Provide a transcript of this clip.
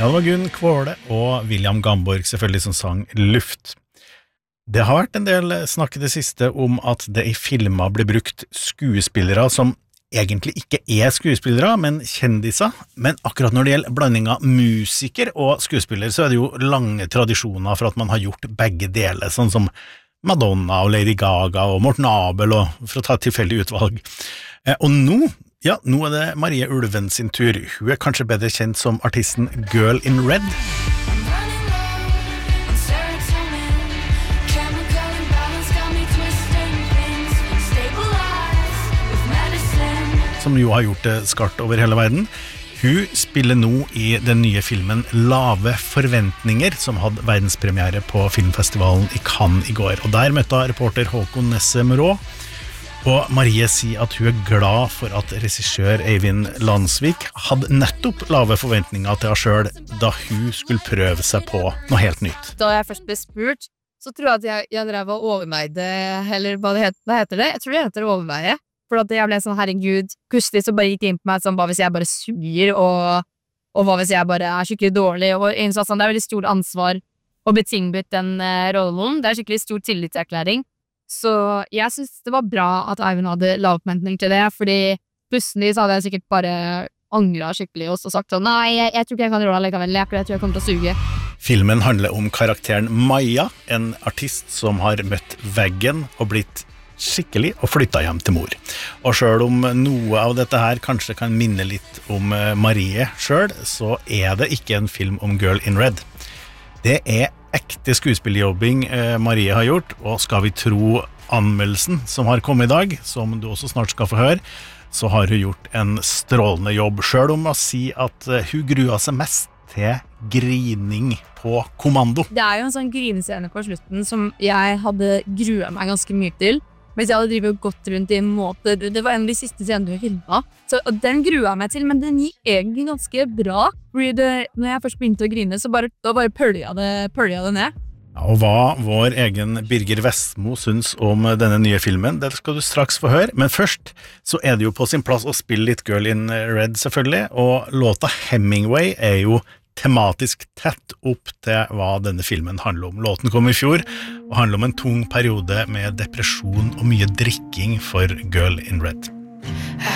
Ja, det var Gunn Kvåle og William Gamborg selvfølgelig som sang Luft. Det har vært en del snakk i det siste om at det i filmer blir brukt skuespillere som egentlig ikke skuespillere, men kjendiser. Men akkurat når det gjelder blanding av musiker og skuespiller, så det jo lange tradisjoner for at man har gjort begge deler, sånn som Madonna og Lady Gaga og Morten Abel, og for å ta et tilfeldig utvalg. Og nå det Marie Ulven sin tur. Hun kanskje bedre kjent som artisten Girl in Red. Som jo har gjort det skarpt over hele verden. Hun spiller nå i den nye filmen Lave forventninger, som hadde verdenspremiere på filmfestivalen i Cannes i går. Og der møtte reporter Håkon Nesse Mørå, og Marie sier at hun glad for at regissør Eivind Landsvik hadde nettopp lave forventninger til henne selv da hun skulle prøve seg på noe helt nytt. Da jeg først ble spurt, så tror jeg at jeg drev og overveide, eller hva heter det? Jeg tror det heter overveie. For at jeg ble sånn, herregud, plutselig så bare gikk det inn på meg sånn, hva hvis jeg bare suger, og hva hvis jeg bare skikkelig dårlig, og en sånn, det veldig stort ansvar å bli tilbudt den rollen, det skikkelig stor tillitserklæring, så jeg synes det var bra at Eivind hadde lavforventning til det, fordi plutselig så hadde jeg sikkert bare angret skikkelig og sagt sånn, nei, jeg tror ikke jeg kan rolle likevel, jeg tror jeg kommer til å suge. Filmen handler om karakteren Maja, en artist som har møtt veggen og blitt skikkelig og flyttet hjem til mor. Og selv om noe av dette her kanskje kan minne litt om Marie selv, så det ikke en film om Girl in Red. Det ekte skuespillerjobbing Marie har gjort, og skal vi tro anmeldelsen som har kommet i dag, som du også snart skal få høre, så har hun gjort en strålende jobb, selv om å si at hun gruer seg mest til grining på kommando. Det jo en sånn grinescene på slutten som jeg hadde gruet meg ganske mye til, mens jeg hadde drivet gått rundt i en måte, det var en av de siste scenene vi filmet, og den gruet jeg meg til, men den gikk egentlig ganske bra, fordi når jeg først begynte å grine, så bare pølja det ned. Ja, og hva vår egen Birger Vestmo synes om denne nye filmen, det skal du straks få høre, men først så det jo på sin plass å spille litt Girl in Red selvfølgelig, og låta Hemingway jo tematisk tett opp til hva denne filmen handler om. Låten kom i fjor og handler om en tung periode med depresjon og mye drikking for Girl in Red.